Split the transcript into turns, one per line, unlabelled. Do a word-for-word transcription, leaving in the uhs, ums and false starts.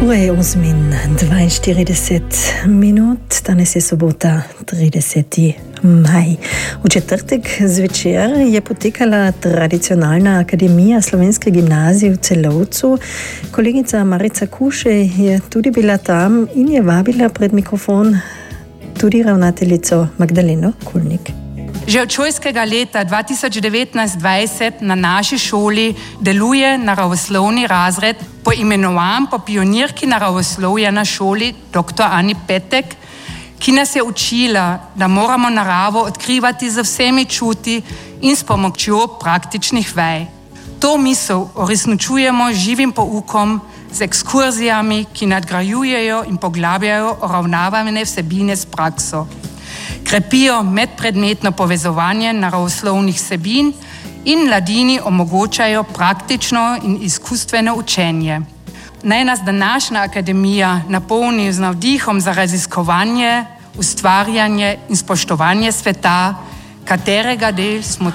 Ura je osem in dvainštirideset minut, danes je sobota, trideseti maj. V četrtek zvečer je potekala tradicionalna akademija Slovenske gimnazije v Celovcu. Kolegica Marica Kuše je tudi bila tam in je vabila pred mikrofon tudi ravnateljico Magdaleno Kulnik.
Že od šolskega leta dva tisoč devetnajst dvajset na naši šoli deluje naravoslovni razred, poimenovan po pionirki naravoslovja na šoli, doktor Ani Petek, ki nas je učila, da moramo naravo odkrivati z vsemi čuti in s pomočjo praktičnih vaj. To misel uresničujemo živim poukom, z ekskurzijami, ki nadgrajujejo in poglabljajo uravnavane vsebine s prakso. Krepijo medpredmetno povezovanje naravoslovnih vsebin in mladini omogočajo praktično in izkustveno učenje. Naj nas današnja akademija napolni z navdihom za raziskovanje, ustvarjanje in spoštovanje sveta, katerega del smo